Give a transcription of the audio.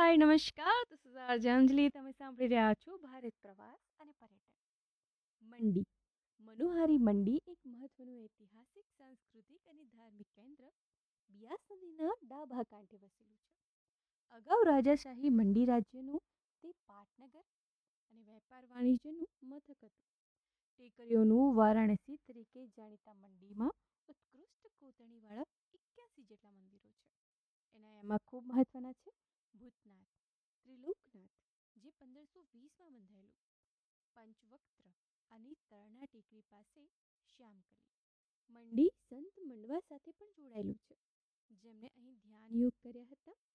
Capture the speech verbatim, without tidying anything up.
હાય, નમસ્કાર. તો શ્રદ્ધાંજલિ તમે સાંભળી રહ્યા છો ભારત પ્રવાસ અને પર્યટન. મંડી મનોહારી મંડી એક મહત્વનું ઐતિહાસિક, સાંસ્કૃતિક અને ધાર્મિક કેન્દ્ર બિયાસ નદીના ડાબા કાંઠે વસેલું છે. અગાઉ રાજાશાહી મંડી રાજ્યનું તે પાટનગર અને વેપાર વાણિજ્યનું મથક હતું. ટેકરીઓનું વારાણસી તરીકે જાણીતા મંડીમાં ઉત્કૃષ્ટ કોતરણીવાળા એક્યાસી જેટલા મંદિરો છે. એના એમાં ખૂબ મહત્વના છે ભૂતનાથ, ત્રિલોકનાથ, જે પંદરસો વીસમાં બંધાયેલું, પંચવક્ત્ર અને તરણા ટેકરી પાસે શ્યામકલી. મંડી સંત મંડવા સાથે પણ જોડાયેલું છે, જેમણે અહીં ધ્યાન યોગ કર્યા હતા